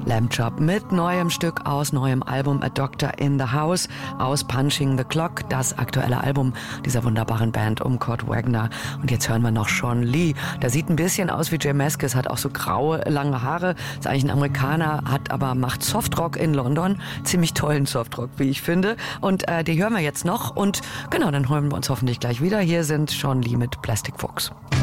Lamb Chop mit neuem Stück aus neuem Album A Doctor in the House aus Punching the Clock, das aktuelle Album dieser wunderbaren Band um Kurt Wagner. Und jetzt hören wir noch Sean Lee. Der sieht ein bisschen aus wie Jay Mascis, hat auch so graue, lange Haare, ist eigentlich ein Amerikaner, macht Softrock in London. Ziemlich tollen Softrock, wie ich finde. Und die hören wir jetzt noch. Und genau, dann hören wir uns hoffentlich gleich wieder. Hier sind Sean Lee mit Plastic Folks.